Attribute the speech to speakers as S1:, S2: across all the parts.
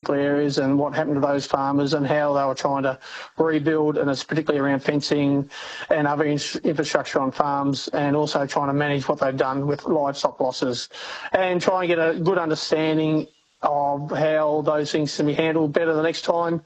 S1: particular areas and what happened to those farmers and how they were trying to rebuild, and it's particularly around fencing and other infrastructure on farms, and also trying to manage what they've done with livestock losses and try and get a good understanding of how those things can be handled better the next time.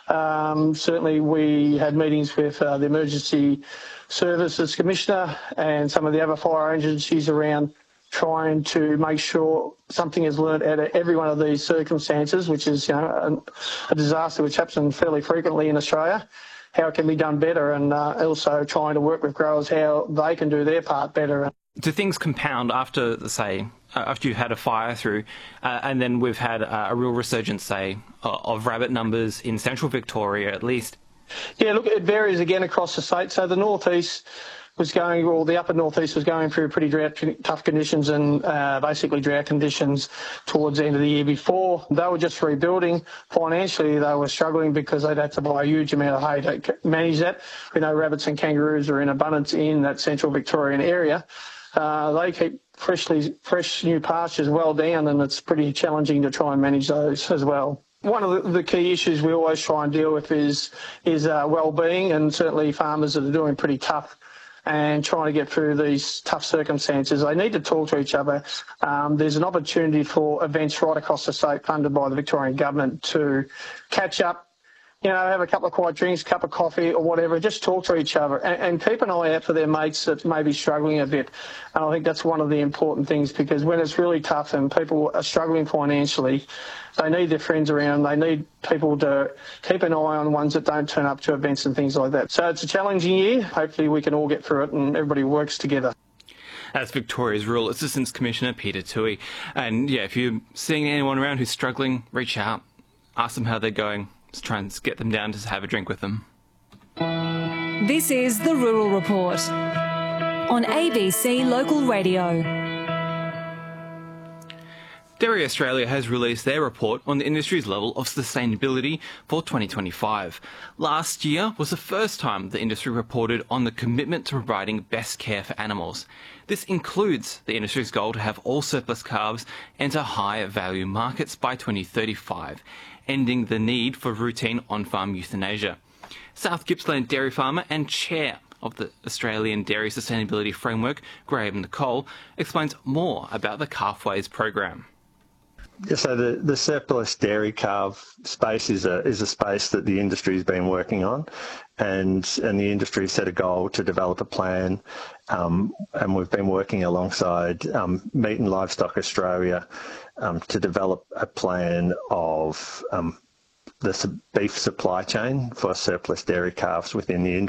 S1: Certainly we had meetings with the Emergency Services Commissioner and some of the other fire agencies around trying to make sure something is learnt out of every one of these circumstances, which is, a disaster which happens fairly frequently in Australia, how it can be done better, and also trying to work with growers how they can do their part better.
S2: Do things compound after, after you've had a fire through, and then we've had a real resurgence, say, of rabbit numbers in central Victoria at least?
S1: Yeah, look, it varies again across the state. So the northeast was going, or the upper northeast was going through pretty tough conditions and basically drought conditions towards the end of the year before. They were just rebuilding. Financially, they were struggling because they'd had to buy a huge amount of hay to manage that. We know rabbits and kangaroos are in abundance in that central Victorian area. They keep fresh new pastures well down, and it's pretty challenging to try and manage those as well. One of the key issues we always try and deal with is well-being, and certainly farmers that are doing pretty tough and trying to get through these tough circumstances. They need to talk to each other. There's an opportunity for events right across the state funded by the Victorian Government to catch up, have a couple of quiet drinks, cup of coffee or whatever, just talk to each other and keep an eye out for their mates that may be struggling a bit. And I think that's one of the important things, because when it's really tough and people are struggling financially, they need their friends around. They need people to keep an eye on ones that don't turn up to events and things like that. So it's a challenging year. Hopefully we can all get through it and everybody works together.
S2: That's Victoria's Rural Assistance Commissioner Peter Toohey. And yeah, if you're seeing anyone around who's struggling, reach out, ask them how they're going. Just try and get them down to have a drink with them.
S3: This is The Rural Report on ABC Local Radio.
S2: Dairy Australia has released their report on the industry's level of sustainability for 2025. Last year was the first time the industry reported on the commitment to providing best care for animals. This includes the industry's goal to have all surplus calves enter higher value markets by 2035, ending the need for routine on-farm euthanasia. South Gippsland dairy farmer and chair of the Australian Dairy Sustainability Framework, Graham Nicole, explains more about the Calfways program.
S4: So the surplus dairy calf space is a space that the industry's been working on, and the industry set a goal to develop a plan, and we've been working alongside Meat and Livestock Australia to develop a plan of the beef supply chain for surplus dairy calves within the industry.